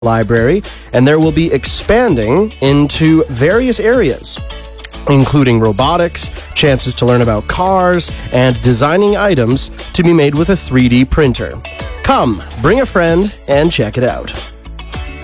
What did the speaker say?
library, and there will be expanding into various areas, including robotics, chances to learn about cars, and designing items to be made with a 3D printer. Come, bring a friend, and check it out.